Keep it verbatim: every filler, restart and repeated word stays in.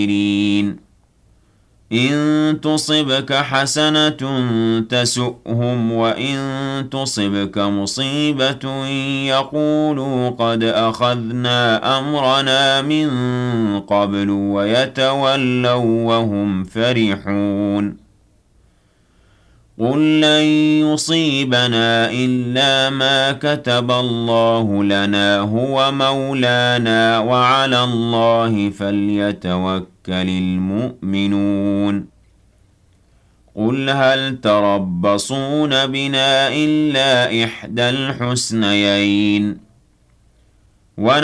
إن تصبك حسنة تسؤهم وإن تصبك مصيبة يقولوا قد أخذنا أمرنا من قبل ويتولوا وهم فرحون قل لن يصيبنا إلا ما كتب الله لنا هو مولانا وعلى الله فليتوكل المؤمنون قل هل تربصون بنا إلا إحدى الحسنيين